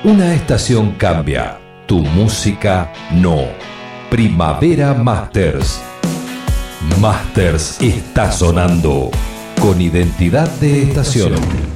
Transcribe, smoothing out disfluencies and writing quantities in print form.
Una estación cambia, tu música no. Primavera Masters. Masters está sonando con identidad de estación.